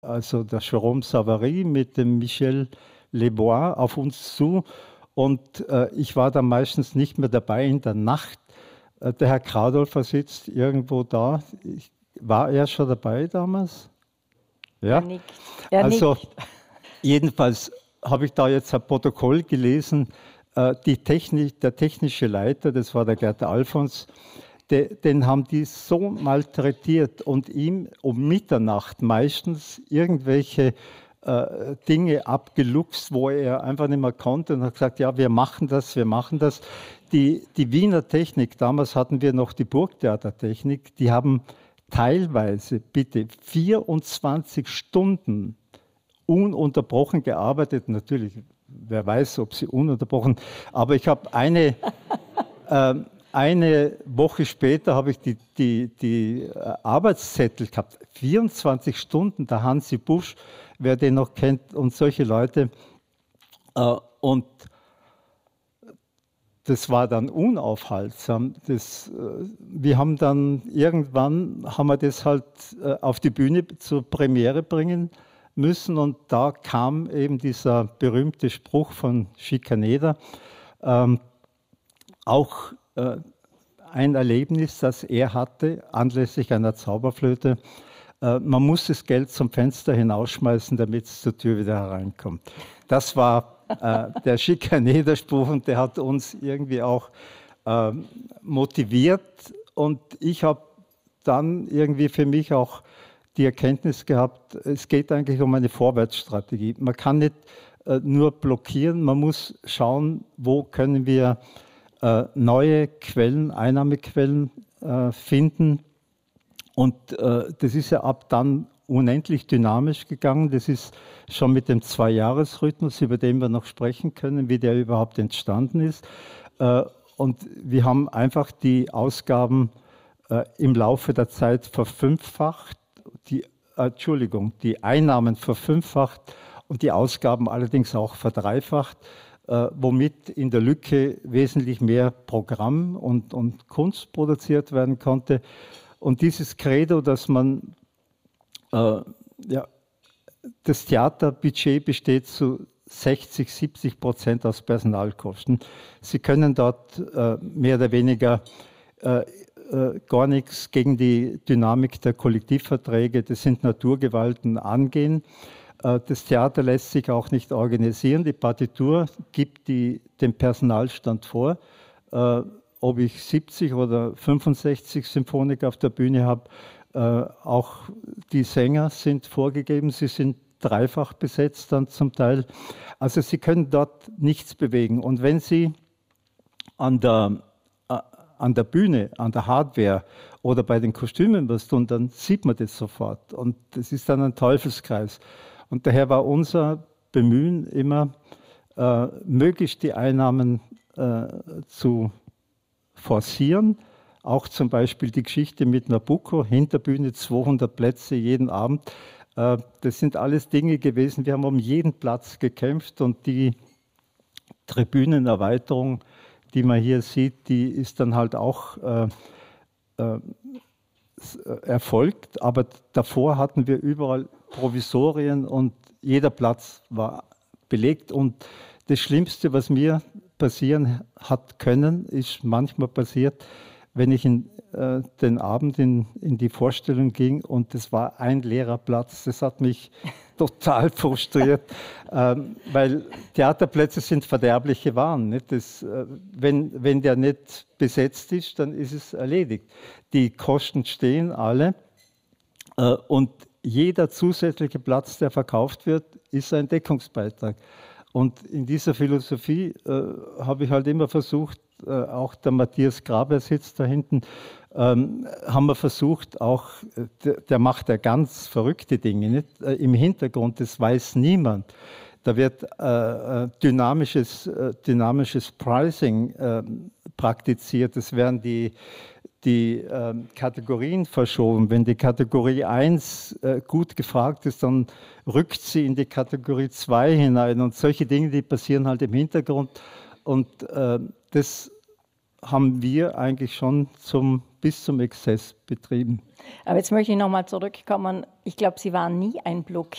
also der Jérôme Savary mit dem Michel Lebois auf uns zu. Und ich war dann meistens nicht mehr dabei in der Nacht. Der Herr Kraudolfer sitzt irgendwo da. War er schon dabei damals? Ja. Er nickt. Er Also nickt. jedenfalls habe ich da jetzt ein Protokoll gelesen. Der technische Leiter, das war der Gerd Alfons, den haben die so malträtiert und ihm um Mitternacht meistens irgendwelche Dinge abgeluchst, wo er einfach nicht mehr konnte und hat gesagt, ja, wir machen das, wir machen das. Die Wiener Technik, damals hatten wir noch die Burgtheatertechnik, die haben teilweise bitte 24 Stunden ununterbrochen gearbeitet. Natürlich, wer weiß, ob sie ununterbrochen, aber ich habe eine Woche später habe ich die Arbeitszettel gehabt. 24 Stunden, der Hansi Busch, wer den noch kennt, und solche Leute. Und das war dann unaufhaltsam. Wir haben dann irgendwann haben wir das halt auf die Bühne zur Premiere bringen müssen. Und da kam eben dieser berühmte Spruch von Schikaneder. Auch ein Erlebnis, das er hatte, anlässlich einer Zauberflöte. Man muss das Geld zum Fenster hinausschmeißen, damit es zur Tür wieder hereinkommt. Das war der Schikaneder-Spruch und der hat uns irgendwie auch motiviert. Und ich habe dann irgendwie für mich auch die Erkenntnis gehabt, es geht eigentlich um eine Vorwärtsstrategie. Man kann nicht nur blockieren, man muss schauen, wo können wir neue Quellen, Einnahmequellen finden. Und das ist ja ab dann unendlich dynamisch gegangen. Das ist schon mit dem Zwei-Jahres-Rhythmus, über den wir noch sprechen können, wie der überhaupt entstanden ist. Und wir haben einfach die Ausgaben im Laufe der Zeit verfünffacht, die Einnahmen verfünffacht und die Ausgaben allerdings auch verdreifacht, womit in der Lücke wesentlich mehr Programm und Kunst produziert werden konnte. Und dieses Credo, dass man, das Theaterbudget besteht zu 60-70% aus Personalkosten. Sie können dort mehr oder weniger gar nichts gegen die Dynamik der Kollektivverträge, das sind Naturgewalten, angehen. Das Theater lässt sich auch nicht organisieren. Die Partitur gibt den Personalstand vor. Ob ich 70 oder 65 Symphoniker auf der Bühne habe, auch die Sänger sind vorgegeben. Sie sind dreifach besetzt dann zum Teil. Also Sie können dort nichts bewegen. Und wenn Sie an der Bühne, an der Hardware oder bei den Kostümen was tun, dann sieht man das sofort. Und das ist dann ein Teufelskreis. Und daher war unser Bemühen immer, möglichst die Einnahmen zu forcieren. Auch zum Beispiel die Geschichte mit Nabucco, Hinterbühne, 200 Plätze jeden Abend. Das sind alles Dinge gewesen, wir haben um jeden Platz gekämpft und die Tribünenerweiterung, die man hier sieht, die ist dann halt auch erfolgt, aber davor hatten wir überall Provisorien und jeder Platz war belegt. Und das Schlimmste, was mir passieren hat können, ist manchmal passiert, wenn ich den Abend in die Vorstellung ging und es war ein leerer Platz. Das hat mich total frustriert, weil Theaterplätze sind verderbliche Waren. Nicht? Wenn der nicht besetzt ist, dann ist es erledigt. Die Kosten stehen alle und jeder zusätzliche Platz, der verkauft wird, ist ein Deckungsbeitrag. Und in dieser Philosophie habe ich halt immer versucht, auch der Matthias Graber sitzt da hinten, haben wir versucht, auch, der macht ja ganz verrückte Dinge, nicht? Im Hintergrund, das weiß niemand. Da wird dynamisches Pricing praktiziert, das werden die Kategorien verschoben. Wenn die Kategorie 1 gut gefragt ist, dann rückt sie in die Kategorie 2 hinein. Und solche Dinge, die passieren halt im Hintergrund. Und das haben wir eigentlich schon bis zum Exzess betrieben. Aber jetzt möchte ich nochmal zurückkommen. Ich glaube, Sie waren nie ein